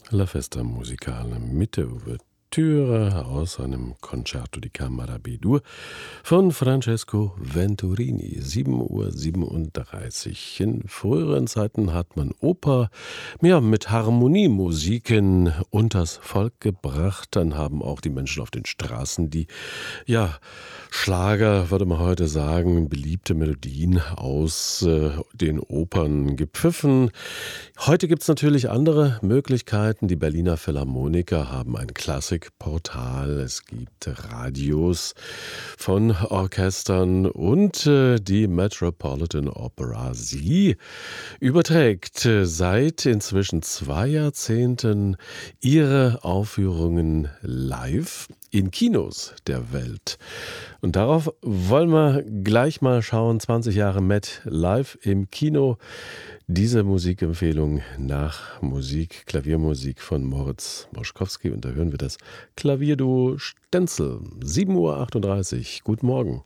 La Festa Musicale mit der Ouvertüre aus einem Concerto di Camera B-Dur von Francesco Venturini, 7:37 Uhr. In früheren Zeiten hat man Oper mit Harmoniemusiken unters Volk gebracht. Dann haben auch die Menschen auf den Straßen die Schlager, würde man heute sagen, beliebte Melodien aus den Opern gepfiffen. Heute gibt es natürlich andere Möglichkeiten. Die Berliner Philharmoniker haben ein Klassikportal. Es gibt Radios von Orchestern und die Metropolitan Opera. Sie überträgt seit inzwischen 2 Jahrzehnten ihre Aufführungen live in Kinos der Welt. Und darauf wollen wir gleich mal schauen. 20 Jahre Met live im Kino. Diese Musikempfehlung nach Klaviermusik von Moritz Moschkowski. Und da hören wir das Klavierduo Stenzel. 7:38 Uhr. Guten Morgen.